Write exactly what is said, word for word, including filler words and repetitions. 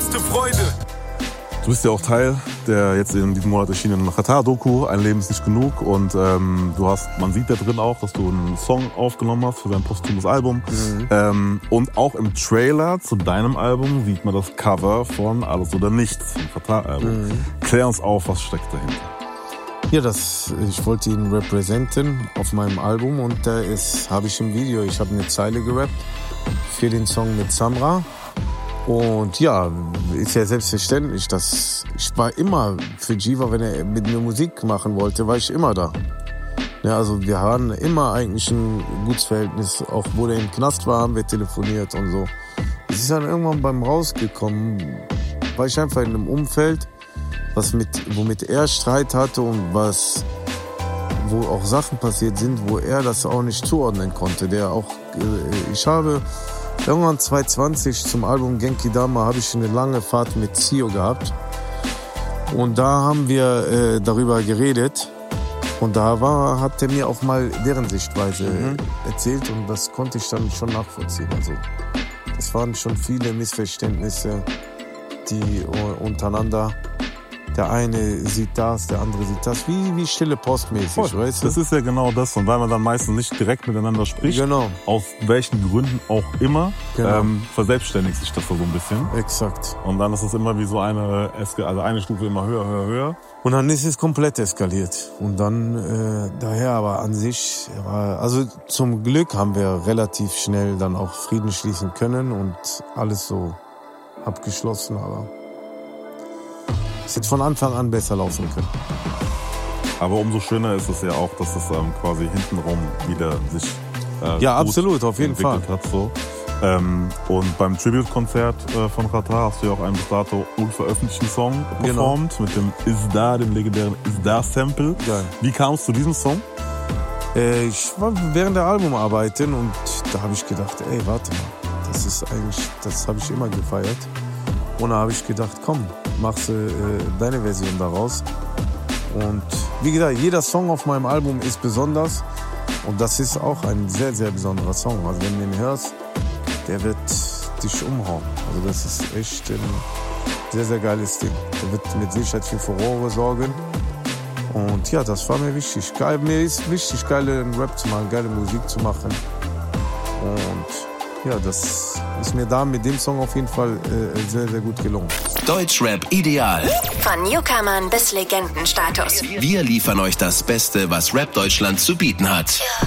größte Freude. Du bist ja auch Teil der jetzt in diesem Monat erschienenen Xatar-Doku, Ein Leben ist nicht genug. Und ähm, du hast, man sieht da drin auch, dass du einen Song aufgenommen hast für dein posthumes Album. Mhm. Ähm, und auch im Trailer zu deinem Album sieht man das Cover von Alles oder Nichts, dem Xatar-Album. Mhm. Klär uns auf, was steckt dahinter? Ja, das, ich wollte ihn repräsentieren auf meinem Album und da äh, habe ich im Video, ich habe eine Zeile gerappt für den Song mit Samra. Und ja, ist ja selbstverständlich, dass ich war immer für Jiva, wenn er mit mir Musik machen wollte, war ich immer da. Ja, also wir hatten immer eigentlich ein gutes Verhältnis, auch wo er im Knast war, haben wir telefoniert und so. Es ist dann irgendwann beim Rausgekommen, war ich einfach in einem Umfeld, was mit, womit er Streit hatte und was, wo auch Sachen passiert sind, wo er das auch nicht zuordnen konnte. Der auch, ich habe irgendwann zwanzig zwanzig zum Album Genki Dama habe ich eine lange Fahrt mit Sio gehabt. Und da haben wir äh, darüber geredet. Und da war, hat er mir auch mal deren Sichtweise mhm. erzählt. Und das konnte ich dann schon nachvollziehen. Also, das waren schon viele Missverständnisse, die untereinander, der eine sieht das, der andere sieht das, wie, wie stille Post mäßig, Voll. Weißt du? Das ist ja genau das. Und weil man dann meistens nicht direkt miteinander spricht, genau. aus welchen Gründen auch immer, Genau. ähm, verselbstständigt sich das so ein bisschen. Exakt. Und dann ist es immer wie so eine, Eska- also eine Stufe immer höher, höher, höher. Und dann ist es komplett eskaliert. Und dann äh, daher aber an sich, war, also zum Glück haben wir relativ schnell dann auch Frieden schließen können und alles so abgeschlossen, aber es hätte von Anfang an besser laufen können. Aber umso schöner ist es ja auch, dass es ähm, quasi hintenrum wieder sich äh, Ja, gut absolut, auf jeden Fall. entwickelt hat. So. Ähm, und beim Tribute-Konzert äh, von Xatar hast du ja auch einen bis dato unveröffentlichten Song performt, genau. mit dem Isda, dem legendären Isda-Sample. Geil. Wie kam es zu diesem Song? Äh, ich war während der Albumarbeiten und da habe ich gedacht, ey, warte mal, das ist eigentlich, das habe ich immer gefeiert. Und da habe ich gedacht, komm, machst du äh, deine Version daraus. Und wie gesagt, jeder Song auf meinem Album ist besonders. Und das ist auch ein sehr, sehr besonderer Song. Also wenn du ihn hörst, der wird dich umhauen. Also das ist echt ein sehr, sehr geiles Ding. Der wird mit Sicherheit für Furore sorgen. Und ja, das war mir wichtig. Geil, mir ist wichtig, geile Rap zu machen, geile Musik zu machen. Und ja, das ist mir da mit dem Song auf jeden Fall äh, sehr, sehr gut gelungen. Deutschrap ideal. Von Newcomern bis Legendenstatus. Wir liefern euch das Beste, was Rap Deutschland zu bieten hat.